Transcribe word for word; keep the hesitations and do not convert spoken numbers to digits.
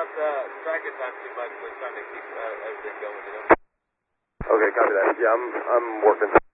not uh, tracking time too much. We're trying to keep uh, everything going, you know? Okay, copy that. Yeah, I'm, I'm working.